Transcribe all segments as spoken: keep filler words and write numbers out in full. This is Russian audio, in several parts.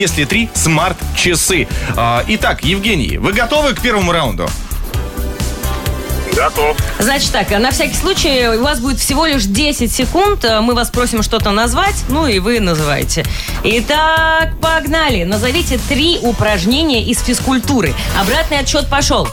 если три смарт-часы. Итак, Евгений, вы готовы к первому раунду? Готов. Значит так, на всякий случай у вас будет всего лишь десять секунд. Мы вас просим что-то назвать, ну и вы называете. Итак, погнали. Назовите три упражнения из физкультуры. Обратный отсчет пошел.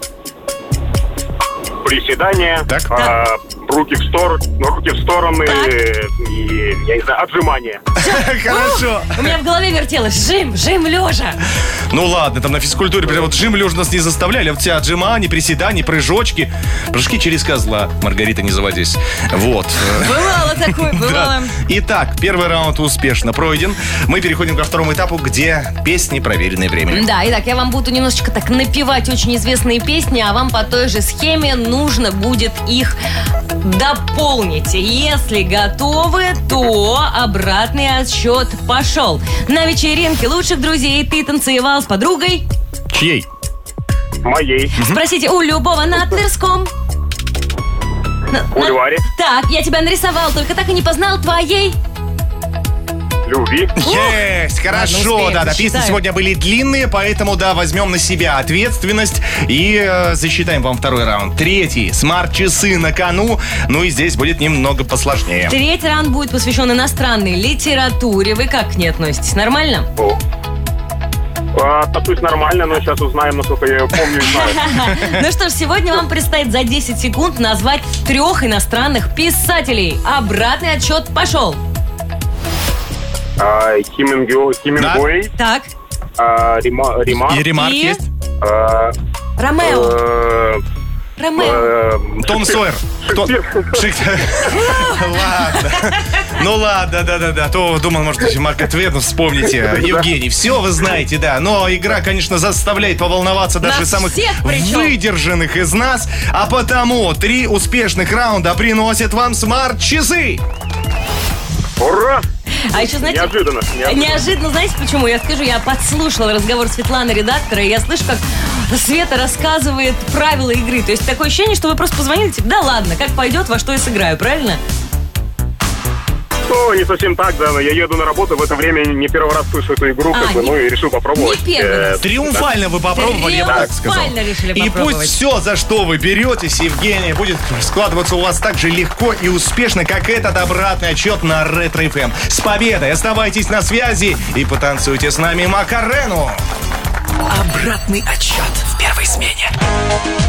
Приседания, Так. а, руки в сторону, руки в стороны и, я не знаю, отжимания. Хорошо. У меня в голове вертелось. Жим, жим лежа. Ну ладно, там на физкультуре прям вот жим лежа нас не заставляли. А вот тебя отжимания, приседания, прыжочки. Прыжки через козла. Маргарита, не заводись. Вот. Бывало такое, бывало. Да. Итак, первый раунд успешно пройден. Мы переходим ко второму этапу, где песни, проверенные временем. Да, итак, я вам буду немножечко так напевать очень известные песни, а вам по той же схеме нужно будет их дополнить. Если готовы, то обратный отсчет пошел. На вечеринке лучших друзей ты танцевал с подругой? Чьей? Моей. Спросите у любого на Тверском. На- на- Бульваре. Так, я тебя нарисовал, только так и не познал твоей. Любви. Есть, хорошо, успеем, да, да, песни засчитаем. сегодня были длинные, поэтому, да, возьмем на себя ответственность и э, засчитаем вам второй раунд. Третий, смарт-часы на кону, ну и здесь будет немного посложнее. Третий раунд будет посвящен иностранной литературе. Вы как к ней относитесь? Нормально? О. А, Отношусь нормально, но сейчас узнаем, насколько я ее помню и знаю. Ну что ж, сегодня вам предстоит за десять секунд назвать трех иностранных писателей. Обратный отсчет пошел. А, Хемингуэй, Хемингуэй, Так, а, Рима- Ремарк, И ремарк И? есть? а, Ромео. э, Ромео. э, Том Сойер. Кто? Шекспир. Шек- Ладно. Ну ладно, да-да-да. То думал, может быть, Марка Твена вспомните. Евгений, все вы знаете, да. Но игра, конечно, заставляет поволноваться даже Нас самых всех причем. выдержанных из нас. А потому три успешных раунда приносят вам смарт-часы. Ура! А еще, знаете... Неожиданно, неожиданно. Неожиданно, знаете почему? Я скажу, я подслушала разговор Светланы, редактора, и я слышу, как Света рассказывает правила игры. То есть такое ощущение, что вы просто позвонили, типа, да ладно, как пойдет, во что я сыграю, правильно? Ну, не совсем так, да, но я еду на работу, в это время не первый раз слышу эту игру, А, как бы, не- ну и решил попробовать. не первый Э, раз. Триумфально вы попробовали, я бы так сказал. Триумфально решили И попробовать. пусть все, за что вы беретесь, Евгения, будет складываться у вас так же легко и успешно, как этот обратный отчет на Ретро эф эм. С победой! Оставайтесь на связи и потанцуйте с нами Макарену! Обратный отсчет в первой смене.